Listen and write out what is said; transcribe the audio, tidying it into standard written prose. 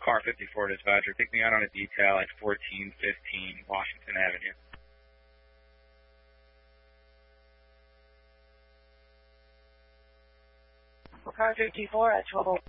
car 54 dispatcher. Pick me out on a detail at 1415 Washington Avenue. Car 54 at 12.